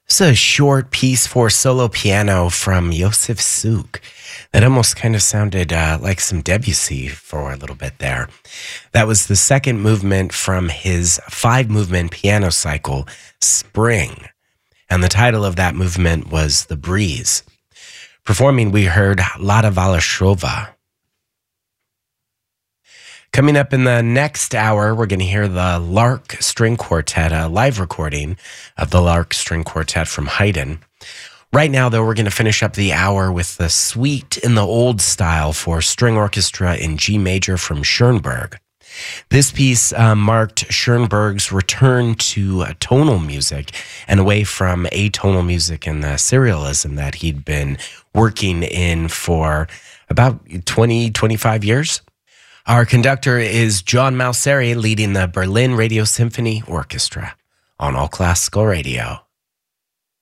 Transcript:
It's a short piece for solo piano from Josef Suk that almost kind of sounded like some Debussy for a little bit there. That was the second movement from his five-movement piano cycle, Spring. And the title of that movement was The Breeze. Performing, we heard Lada Valashova. Coming up in the next hour, we're going to hear the Lark String Quartet, a live recording of the Lark String Quartet from Haydn. Right now, though, we're going to finish up the hour with the Suite in the Old Style for string orchestra in G major from Schoenberg. This piece marked Schoenberg's return to tonal music and away from atonal music and the serialism that he'd been working in for about 25 years. Our conductor is John Malseri, leading the Berlin Radio Symphony Orchestra on All Classical Radio.